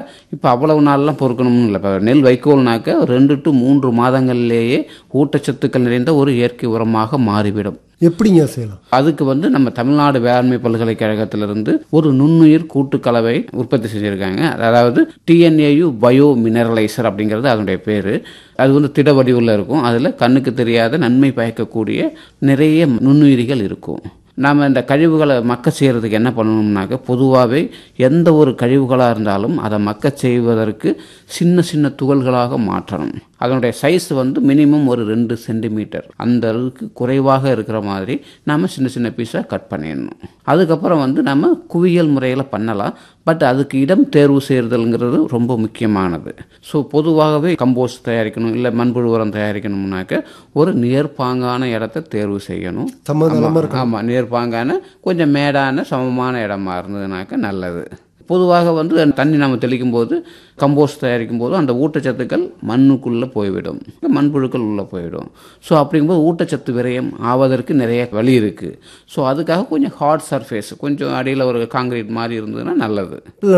இப்போ அவ்வளவு நாள்லாம் பொறுக்கணும்னு இல்லை. இப்போ நெல் வைக்கோல்னாக்க 2 to 3 மாதங்கள்லேயே ஊட்டச்சத்துக்கள் நிறைந்த ஒரு இயற்கை உரமாக மாறிவிடும். எப்படிங்க செய்யலாம்? அதுக்கு நம்ம தமிழ்நாடு வேளாண்மை பல்கலைக்கழகத்திலிருந்து ஒரு நுண்ணுயிர் கூட்டுக்கலவை உற்பத்தி செஞ்சுருக்காங்க. அதாவது டிஎன்ஏயு பயோ மினரலைசர் அப்படிங்கிறது அதனுடைய பேர். அது திட வடிவில் இருக்கும். அதில் கண்ணுக்கு தெரியாத நன்மை பயக்கக்கூடிய நிறைய நுண்ணுயிரிகள் இருக்கும். நாம் இந்த கழிவுகளை மக்க செய்கிறதுக்கு என்ன பண்ணணும்னாக்க, பொதுவாகவே எந்த ஒரு கழிவுகளாக இருந்தாலும் அதை மக்க செய்வதற்கு சின்ன சின்ன துகள்களாக மாற்றணும். அதனுடைய சைஸ் மினிமம் ஒரு 2 சென்டிமீட்டர் அந்த அளவுக்கு குறைவாக இருக்கிற மாதிரி நாம் சின்ன சின்ன பீஸாக கட் பண்ணிடணும். அதுக்கப்புறம் நம்ம குவியல் முறையில் பண்ணலாம். பட் அதுக்கு இடம் தேர்வு செய்கிறதுங்கிறது ரொம்ப முக்கியமானது. ஸோ பொதுவாகவே கம்போஸ்ட் தயாரிக்கணும், இல்லை மண்புழு உரம் தயாரிக்கணும்னாக்க ஒரு நேர்பாங்கான இடத்த தேர்வு செய்யணும். ஆமாம், நேர்பாங்கான கொஞ்சம் மேடான சமமான இடமா இருந்ததுனாக்க நல்லது. பொதுவாக தண்ணி நம்ம தெளிக்கும் போது, கம்போஸ்ட் தயாரிக்கும் போது அந்த ஊட்டச்சத்துக்கள் மண்ணுக்குள்ளே போய்விடும், மண்புழுக்கள் உள்ளே போய்விடும். ஸோ அப்படிங்கும்போது ஊட்டச்சத்து விரயம் ஆவதற்கு நிறைய வழி இருக்குது. ஸோ அதுக்காக கொஞ்சம் ஹார்ட் சர்ஃபேஸ், கொஞ்சம் அடியில் ஒரு காங்கிரீட் மாதிரி இருந்ததுன்னா நல்லது.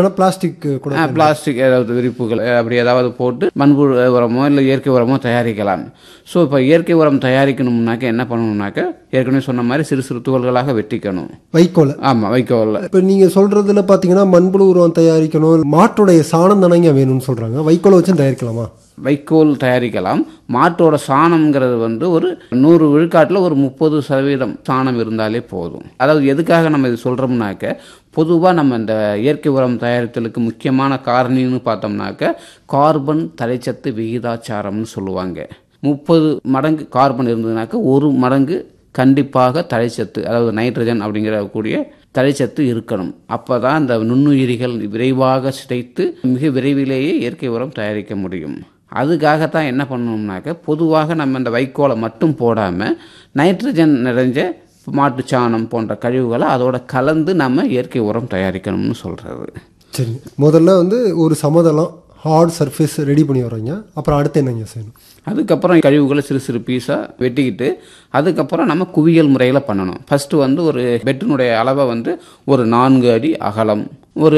பிளாஸ்டிக் ஏதாவது விரிப்புகள் அப்படி ஏதாவது போட்டு மண்புழு உரமோ இல்லை இயற்கை உரமோ தயாரிக்கலாம். ஸோ இப்போ இயற்கை உரம் தயாரிக்கணும்னாக்க என்ன பண்ணணும்னாக்க, ஏற்கனவே சொன்ன மாதிரி சிறு சிறு துகள்களாக வெட்டிக்கணும் வைக்கோல். ஆமாம், வைக்கோல். இப்போ நீங்கள் சொல்கிறதுல பார்த்தீங்கன்னா மண்புழு உரம் தயாரிக்கணும், மாட்டுடைய சாணம் தானங்க வேணும்னு சொல்கிறாங்க. வைக்கோலை வச்சு தயாரிக்கலாமா? வைக்கோல் தயாரிக்கலாம். மாட்டோட சாணம்ங்கிறது ஒரு 100 விழுக்காட்டில் ஒரு 30% சாணம் இருந்தாலே போதும். அதாவது எதுக்காக நம்ம இது சொல்கிறோம்னாக்க, பொதுவாக நம்ம இந்த இயற்கை உரம் தயாரித்தலுக்கு முக்கியமான காரணின்னு பார்த்தோம்னாக்க கார்பன் தழைச்சத்து விகிதாச்சாரம்னு சொல்லுவாங்க. 30 மடங்கு கார்பன் இருந்ததுனாக்க 1 மடங்கு கண்டிப்பாக தழைச்சத்து, அதாவது நைட்ரஜன் அப்படிங்கிற கூடிய தழைச்சத்து இருக்கணும். அப்போ தான் அந்த நுண்ணுயிரிகள் விரைவாக சிதைத்து மிக விரைவிலேயே இயற்கை உரம் தயாரிக்க முடியும். அதுக்காகத்தான் என்ன பண்ணணும்னாக்க, பொதுவாக நம்ம இந்த வைக்கோலை மட்டும் போடாமல் நைட்ரஜன் நிறைஞ்ச மாட்டுச்சாணம் போன்ற கழிவுகளை அதோட கலந்து நம்ம இயற்கை உரம் தயாரிக்கணும்னு சொல்கிறது. சரி, முதல்ல ஒரு சமதளம் ஹார்ட் சர்ஃபேஸ் ரெடி பண்ணி வர்றீங்க. அப்புறம் அடுத்து என்னங்க செய்யணும்? அதுக்கப்புறம் கழிவுகளை சிறு சிறு பீஸாக வெட்டிக்கிட்டு அதுக்கப்புறம் நம்ம குவியல் முறையில் பண்ணணும். ஃபஸ்ட்டு ஒரு பெட்டினுடைய அளவை ஒரு 4 அடி அகலம், ஒரு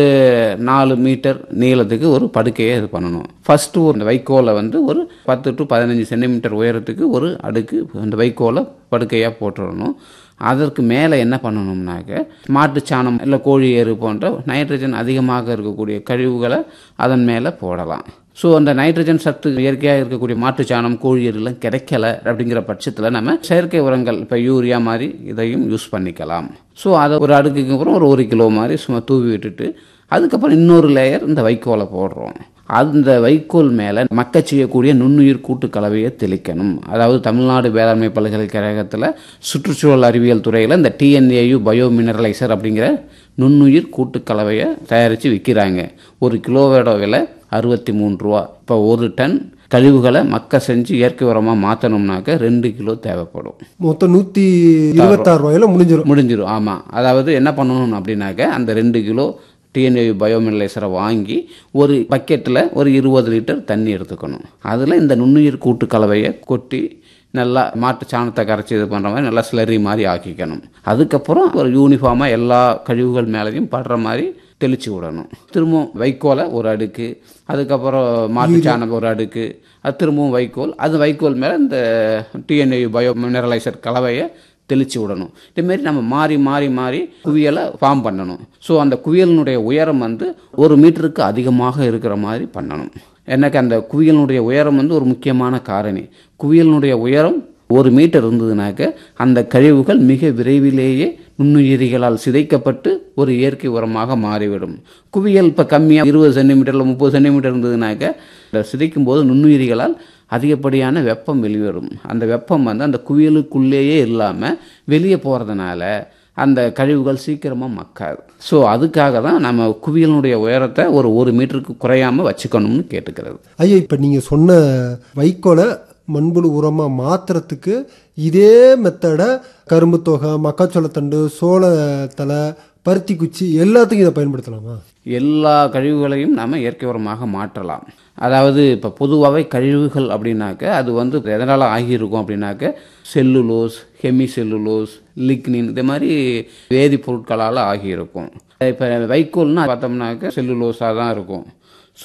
4 மீட்டர் நீளத்துக்கு ஒரு படுக்கையை இது பண்ணணும். ஃபஸ்ட்டு ஒரு வைக்கோலை ஒரு 10 to 15 சென்டிமீட்டர் உயரத்துக்கு ஒரு அடுக்கு அந்த வைக்கோலை படுக்கையாக போட்டுடணும். அதற்கு மேலே என்ன பண்ணணும்னாக்க, மாட்டுச்சாணம் இல்லை கோழி எரு போன்ற நைட்ரஜன் அதிகமாக இருக்கக்கூடிய கழிவுகளை அதன் மேலே போடலாம். ஸோ அந்த நைட்ரஜன் சத்து இயற்கையாக இருக்கக்கூடிய மாட்டுச்சாணம் கோழி எருலாம் கிடைக்கல அப்படிங்கிற பட்சத்தில் நம்ம செயற்கை உரங்கள் இப்போ யூரியா மாதிரி இதையும் யூஸ் பண்ணிக்கலாம். ஸோ அதை ஒரு அடுக்குக்கு அப்புறம் ஒரு 1 கிலோ மாதிரி சும்மா தூவி விட்டுட்டு அதுக்கப்புறம் இன்னொரு லேயர் இந்த வைக்கோலை போடுறோம். அந்த வைக்கோல் மேலே மக்க செய்யக்கூடிய நுண்ணுயிர் கூட்டு கலவையை தெளிக்கணும். அதாவது தமிழ்நாடு வேளாண்மை பல்கலைக்கழகத்தில் சுற்றுச்சூழல் அறிவியல் துறையில் இந்த டிஎன்ஏயு பயோ மினரலைசர் அப்படிங்கிற நுண்ணுயிர் கூட்டு கலவையை தயாரித்து விற்கிறாங்க. 1 கிலோவோட விலை 63 ரூபா. இப்போ 1 டன் கழிவுகளை மக்க செஞ்சு இயற்கை உரமாக மாற்றணும்னாக்க 2 கிலோ தேவைப்படும். மொத்தம் 126 ரூபாயில முடிஞ்சிடும். ஆமாம், அதாவது என்ன பண்ணணும் அப்படின்னாக்க, அந்த 2 கிலோ டிஎன்ஏ பயோமினலைசரை வாங்கி ஒரு பக்கெட்டில் ஒரு 20 லிட்டர் தண்ணி எடுத்துக்கணும். அதில் இந்த நுண்ணுயிர் கூட்டு கலவையை கொட்டி நல்லா மாட்டு சாணத்தை கரைச்சி இது பண்ணுற மாதிரி நல்லா ஸ்லரி மாதிரி ஆக்கிக்கணும். அதுக்கப்புறம் ஒரு யூனிஃபார்மாக எல்லா கழிவுகள் மேலேயும் படுற மாதிரி தெளித்து விடணும். திரும்பவும் வைக்கோலை ஒரு அடுக்கு, அதுக்கப்புறம் மாட்டு சாணம் ஒரு அடுக்கு, அது திரும்பவும் வைக்கோல், அது வைக்கோல் மேலே இந்த டிஎன்ஏ பயோ மினரலைசர் கலவையை தெளித்து விடணும். இதுமாரி நம்ம மாறி மாறி மாறி குவியலை ஃபார்ம் பண்ணணும். ஸோ அந்த குவியலினுடைய உயரம் 1 மீட்டருக்கு அதிகமாக இருக்கிற மாதிரி பண்ணணும். எனக்கு அந்த குவியலினுடைய உயரம் ஒரு முக்கியமான காரணி. குவியலினுடைய உயரம் 1 மீட்டர் இருந்ததுனாக்க அந்த கழிவுகள் மிக விரைவிலேயே நுண்ணுயிரிகளால் சிதைக்கப்பட்டு ஒரு இயற்கை உரமாக மாறிவிடும். குவியல் இப்போ கம்மியாக 20 சென்டிமீட்டரில் 30 சென்டிமீட்டர் இருந்ததுனாக்க சிதைக்கும் போது நுண்ணுயிரிகளால் அதிகப்படியான வெப்பம் வெளிவரும். அந்த வெப்பம் அந்த குவியலுக்குள்ளேயே இல்லாமல் வெளியே போகிறதுனால அந்த கழிவுகள் சீக்கிரமாக மக்காது. ஸோ அதுக்காக தான் நம்ம குவியலுடைய உயரத்தை ஒரு 1 மீட்டருக்கு குறையாமல் வச்சுக்கணும்னு கேட்டுக்கிறது. ஐயா, இப்போ நீங்கள் சொன்ன வைக்கோலை மண்புழு உரமாக மாற்றுறதுக்கு இதே மெத்தடை கரும்பு தொகை, மக்காச்சோளத்தண்டு, சோளத்தலை, பருத்தி குச்சி எல்லாத்துக்கும் இதை பயன்படுத்தலாமா? எல்லா கழிவுகளையும் நாம் இயற்கை உரமாக மாற்றலாம். அதாவது இப்போ பொதுவாகவே கழிவுகள் அப்படின்னாக்க அது எதனால் ஆகியிருக்கும் அப்படின்னாக்க செல்லுலோஸ், ஹெமி செல்லுலோஸ், லிக்னின் இது மாதிரி வேதிப்பொருட்களால் ஆகியிருக்கும். இப்போ வைக்கோல்னா பார்த்தோம்னாக்க செல்லுலோஸாக தான் இருக்கும்.